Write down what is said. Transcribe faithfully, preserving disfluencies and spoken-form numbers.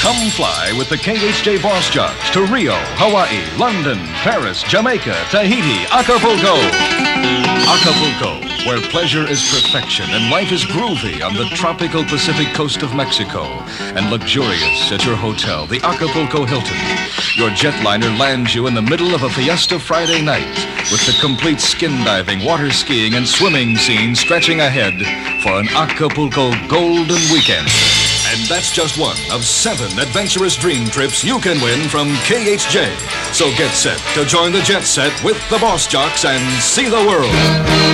Come fly with the K H J Boss Jocks to Rio, Hawaii, London, Paris, Jamaica, Tahiti, Acapulco. Acapulco, where pleasure is perfection and life is groovy on the tropical Pacific coast of Mexico, and luxurious at your hotel, the Acapulco Hilton. Your jetliner lands you in the middle of a fiesta Friday night with the complete skin diving, water skiing, and swimming scene stretching ahead for an Acapulco golden weekend. And that's just one of seven adventurous dream trips you can win from K H J. So get set to join the jet set with the Boss Jocks and see the world.